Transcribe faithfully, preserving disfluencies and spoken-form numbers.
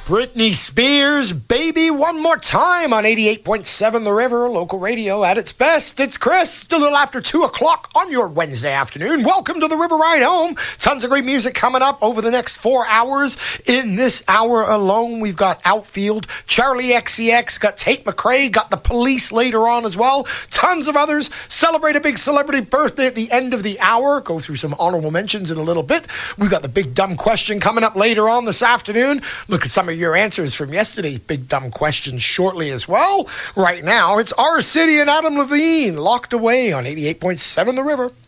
Britney Spears, Baby, one more time on eighty-eight point seven The River, local radio at its best. It's Chris, a little after two o'clock on your Wednesday afternoon. Welcome to the River Ride Home. Tons of great music coming up over the next four hours. In this hour alone, we've got Outfield, Charlie X C X, got Tate McRae, got The Police later on as well. Tons of others. Celebrate a big celebrity birthday at the end of the hour. Go through some honorable mentions in a little bit. We've got the Big Dumb Question coming up later on this afternoon. Look at some of your answers from yesterday's Big Dumb Question shortly as well. Right now, it's Our City and Adam Levine, Locked Away on eighty-eight point seven The River.